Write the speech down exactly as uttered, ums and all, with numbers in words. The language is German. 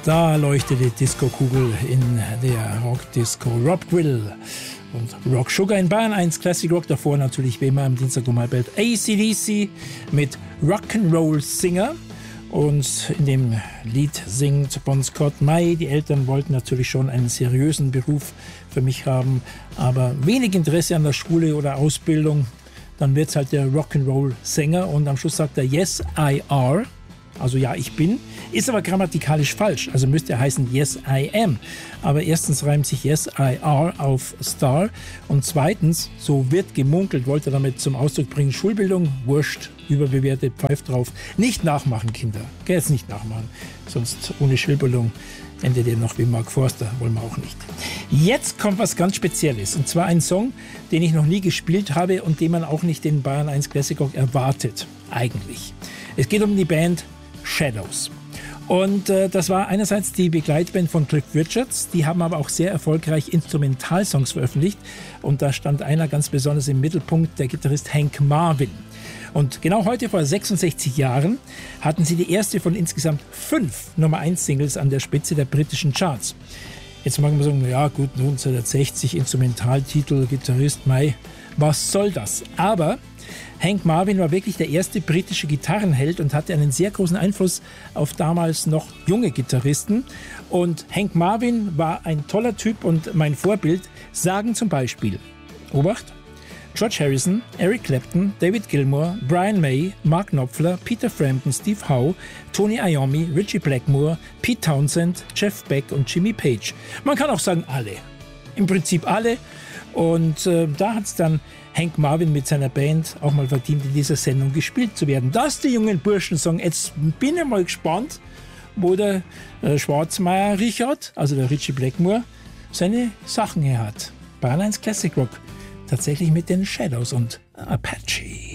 Da leuchtet die Disco-Kugel in der Rock-Disco Rob Grill und Rock Sugar in Bayern eins Classic Rock. Davor natürlich wie immer am Dienstag um halb elf A C D C mit Rock'n'Roll Singer. Und in dem Lied singt Bon Scott: Mai, die Eltern wollten natürlich schon einen seriösen Beruf für mich haben, aber wenig Interesse an der Schule oder Ausbildung. Dann wird es halt der Rock'n'Roll-Sänger und am Schluss sagt er Yes, I are. Also ja, ich bin, ist aber grammatikalisch falsch. Also müsste er heißen Yes, I am. Aber erstens reimt sich Yes, I are auf Star. Und zweitens, so wird gemunkelt, wollte er damit zum Ausdruck bringen, Schulbildung, wurscht, überbewertet, pfeift drauf. Nicht nachmachen, Kinder. Geh jetzt nicht nachmachen. Sonst ohne Schulbildung endet ihr noch wie Mark Forster. Wollen wir auch nicht. Jetzt kommt was ganz Spezielles. Und zwar ein Song, den ich noch nie gespielt habe und den man auch nicht in Bayern eins Classic Rock erwartet. Eigentlich. Es geht um die Band Shadows. Und äh, das war einerseits die Begleitband von Cliff Richards, die haben aber auch sehr erfolgreich Instrumentalsongs veröffentlicht und da stand einer ganz besonders im Mittelpunkt, der Gitarrist Hank Marvin. Und genau heute vor sechsundsechzig Jahren hatten sie die erste von insgesamt fünf Nummer eins Singles an der Spitze der britischen Charts. Jetzt mag man sagen, ja gut, neunzehnhundertsechzig Instrumentaltitel, Gitarrist, mei, was soll das? Aber Hank Marvin war wirklich der erste britische Gitarrenheld und hatte einen sehr großen Einfluss auf damals noch junge Gitarristen. Und Hank Marvin war ein toller Typ und mein Vorbild, sagen zum Beispiel, Obacht, George Harrison, Eric Clapton, David Gilmour, Brian May, Mark Knopfler, Peter Frampton, Steve Howe, Tony Iommi, Ritchie Blackmore, Pete Townsend, Jeff Beck und Jimmy Page. Man kann auch sagen alle. Im Prinzip alle. Und äh, da hat es dann Hank Marvin mit seiner Band auch mal verdient, in dieser Sendung gespielt zu werden. Dass die jungen Burschen sagen, jetzt bin ich mal gespannt, wo der äh, Schwarzmeier Richard, also der Ritchie Blackmore, seine Sachen her hat. Bayern eins Classic Rock, tatsächlich mit den Shadows und Apache.